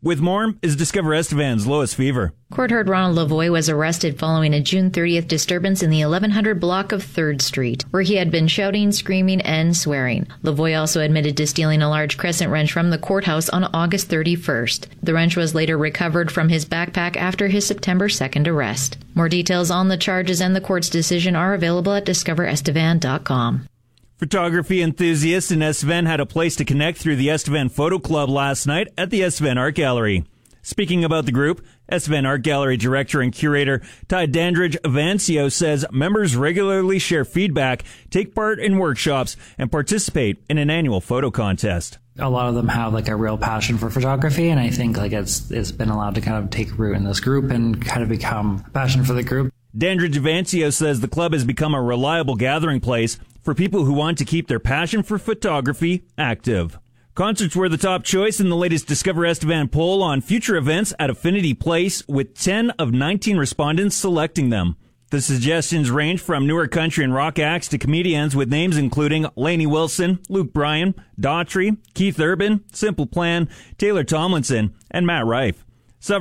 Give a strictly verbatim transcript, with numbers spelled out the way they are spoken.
With more is Discover Estevan's Lois Fever. Court heard Ronald Lavoie was arrested following a June thirtieth disturbance in the eleven hundred block of third Street, where he had been shouting, screaming, and swearing. Lavoie also admitted to stealing a large crescent wrench from the courthouse on August thirty-first. The wrench was later recovered from his backpack after his September second arrest. More details on the charges and the court's decision are available at discover estevan dot com. Photography enthusiasts in Estevan had a place to connect through the Estevan Photo Club last night at the Estevan Art Gallery. Speaking about the group, Estevan Art Gallery director and curator Ty Dandridge Avancio says members regularly share feedback, take part in workshops, and participate in an annual photo contest. A lot of them have like a real passion for photography, and I think like it's it's been allowed to kind of take root in this group and kind of become a passion for the group. Dandridge Avancio says the club has become a reliable gathering place for people who want to keep their passion for photography active. Concerts were the top choice in the latest Discover Estevan poll on future events at Affinity Place, with ten of nineteen respondents selecting them. The suggestions range from newer country and rock acts to comedians with names including Lainey Wilson, Luke Bryan, Daughtry, Keith Urban, Simple Plan, Taylor Tomlinson, and Matt Rife.